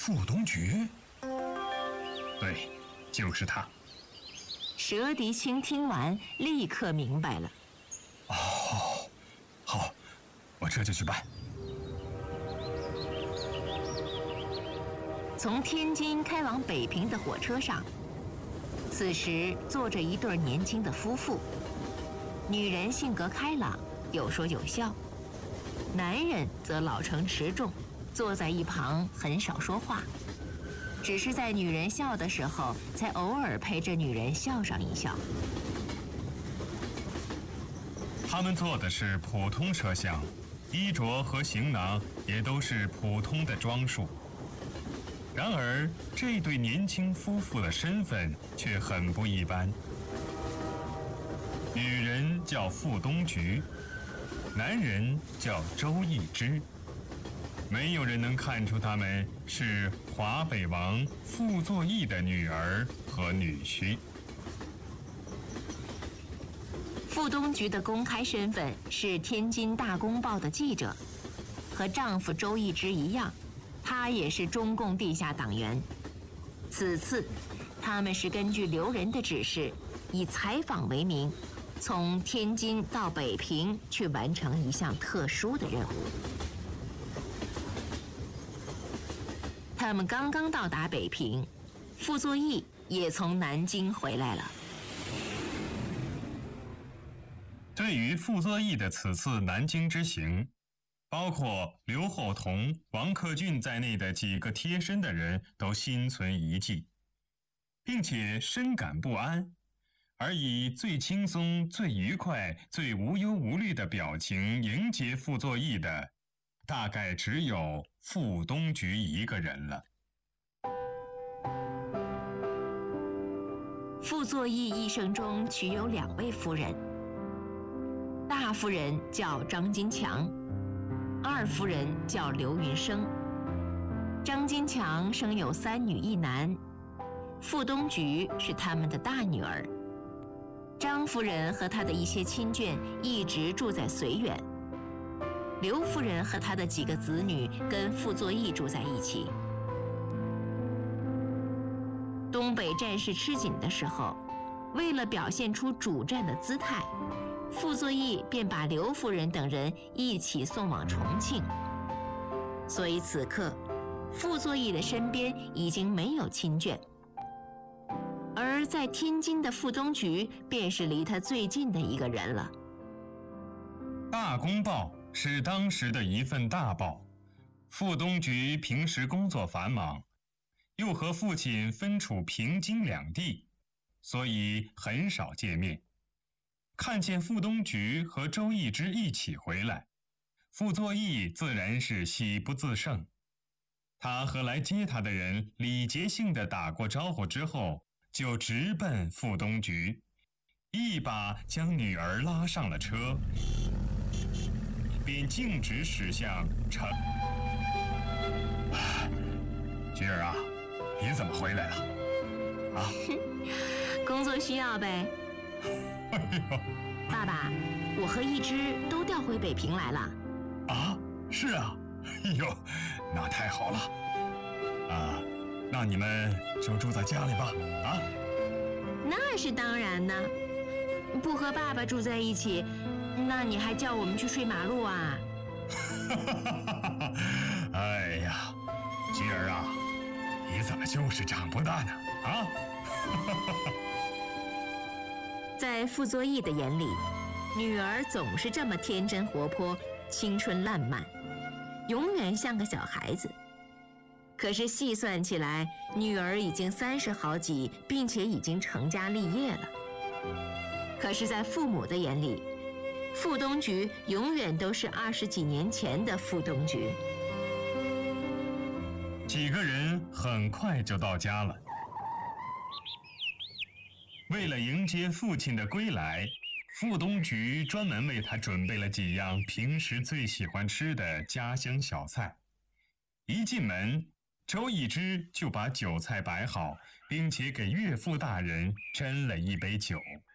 傅东菊？对，就是他。 佘迪青听完，立刻明白了。 哦，好，我这就去办。 从天津开往北平的火车上，此时坐着一对年轻的夫妇。女人性格开朗，有说有笑；男人则老成持重，坐在一旁很少说话，只是在女人笑的时候，才偶尔陪着女人笑上一笑。 他们坐的是普通车厢，衣着和行囊也都是普通的装束。然而，这对年轻夫妇的身份却很不一般。女人叫傅东菊，男人叫周易之。没有人能看出他们是华北王傅作义的女儿和女婿。 傅东菊的公开身份是天津大公报的记者，和丈夫周易之一样，她也是中共地下党员。此次，他们是根据刘仁的指示，以采访为名，从天津到北平去完成一项特殊的任务。他们刚刚到达北平，傅作义也从南京回来了。 对于傅作义的此次南京之行，包括刘厚同、王克俊在内的几个贴身的人都心存疑忌，并且深感不安，而以最轻松、最愉快、最无忧无虑的表情迎接傅作义的，大概只有傅东菊一个人了。 傅作义一生中娶有2位夫人，大夫人叫张金强，二夫人叫刘云生。张金强生有3女1男，傅东菊是他们的大女儿。张夫人和她的一些亲眷一直住在绥远，刘夫人和她的几个子女跟傅作义住在一起。东北战事吃紧的时候，为了表现出主战的姿态，傅作义便把刘夫人等人一起送往重庆。所以此刻，傅作义的身边已经没有亲眷，而在天津的傅东菊便是离他最近的一个人了。 大公报是当时的一份大报，傅东菊平时工作繁忙，又和父亲分处平津两地，所以很少见面。看见傅东菊和周易之一起回来，傅作义自然是喜不自胜。他和来接他的人礼节性地打过招呼之后，就直奔傅东菊，一把将女儿拉上了车，便径直驶向城。菊儿啊，你怎么回来了？啊？ 工作需要呗。 哎呦， 爸爸，我和易之都调回北平来了。 啊，是啊，哎呦，那太好了。啊，那你们就住在家里吧。啊？ 那是当然呢，不和爸爸住在一起，那你还叫我们去睡马路啊？ 哎呀，菊儿啊，你怎么就是长不大呢？啊？ 在傅作义的眼里，女儿总是这么天真活泼、青春烂漫，永远像个小孩子。可是细算起来，女儿已经30好几，并且已经成家立业了。可是，在父母的眼里，傅东菊永远都是20几年前的傅东菊。 几个人很快就到家了。为了迎接父亲的归来，傅东菊专门为他准备了几样平时最喜欢吃的家乡小菜。一进门，周易之就把酒菜摆好，并且给岳父大人斟了一杯酒。